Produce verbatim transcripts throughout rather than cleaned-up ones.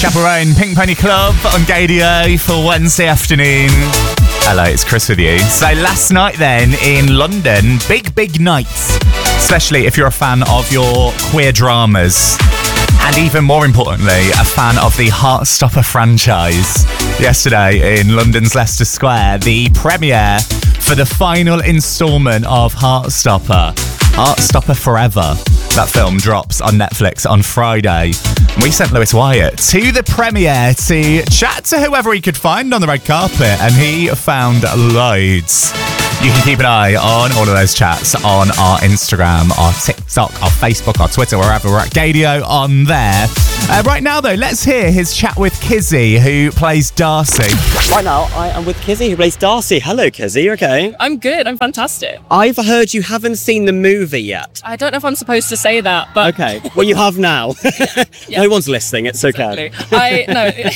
Chaperone, Pink Pony Club on Gadio for Wednesday afternoon. Hello, it's Chris with you. So last night then in London, big, big night. Especially if you're a fan of your queer dramas. And even more importantly, a fan of the Heartstopper franchise. Yesterday in London's Leicester Square, the premiere for the final instalment of Heartstopper. Heartstopper Forever. That film drops on Netflix on Friday. We sent Lewis Wyatt to the premiere to chat to whoever he could find on the red carpet, and he found loads. You can keep an eye on all of those chats on our Instagram, our TikTok, our Facebook, our Twitter, wherever we're at Gadio on there. Uh, right now, though, let's hear his chat with Kizzy, who plays Darcy. Right now, I am with Kizzy, who plays Darcy. Hello, Kizzy. You okay? I'm good. I'm fantastic. I've heard you haven't seen the movie yet. I don't know if I'm supposed to say that, but... Okay. Well, you have now. Yeah. No one's listening. It's okay. Exactly. I,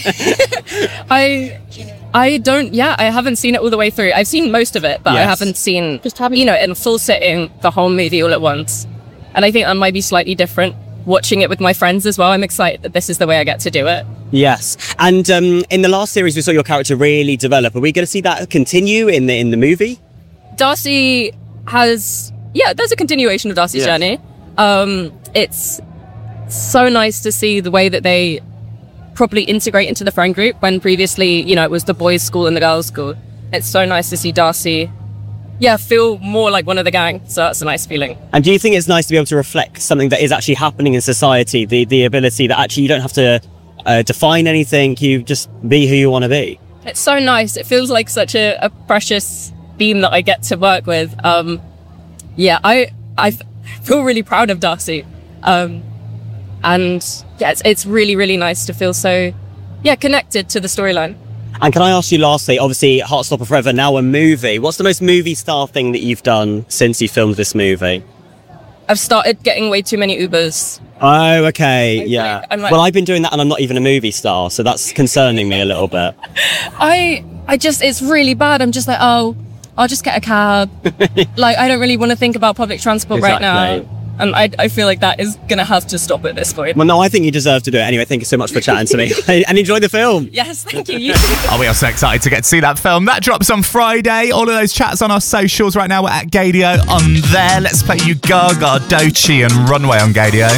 no. I... I don't, yeah, I haven't seen it all the way through. I've seen most of it, but Yes. I haven't seen, just you know, in full sitting, the whole movie all at once. And I think that might be slightly different watching it with my friends as well. I'm excited that this is the way I get to do it. Yes. And um, in the last series, we saw your character really develop. Are we going to see that continue in the in the movie? Darcy has, yeah, there's a continuation of Darcy's Yes. journey. Um, it's so nice to see the way that they properly integrate into the friend group when previously, you know, it was the boys' school and the girls' school. It's so nice to see Darcy, yeah, feel more like one of the gang. So that's a nice feeling. And do you think it's nice to be able to reflect something that is actually happening in society? The the ability that actually you don't have to uh, define anything, you just be who you want to be. It's so nice. It feels like such a, a precious theme that I get to work with. Um, yeah, I I feel really proud of Darcy. Um, and yeah, it's, it's really, really nice to feel so, yeah, connected to the storyline. And can I ask you lastly, obviously Heartstopper Forever, now a movie. What's the most movie star thing that you've done since you filmed this movie? I've started getting way too many Ubers. Oh, okay, I'm yeah. like- I'm like- well, I've been doing that and I'm not even a movie star, so that's concerning me a little bit. I, I just, it's really bad. I'm just like, oh, I'll just get a cab. Like, I don't really want to think about public transport right Exactly. now. And I, I feel like that is going to have to stop at this point. Well, no, I think you deserve to do it. Anyway, thank you so much for chatting to me and enjoy the film. Yes, thank you. You Oh, we are so excited to get to see that film. That drops on Friday. All of those chats on our socials right now. We're at Gadio on there. Let's play you Gaga, Doechii and Runway on Gadio.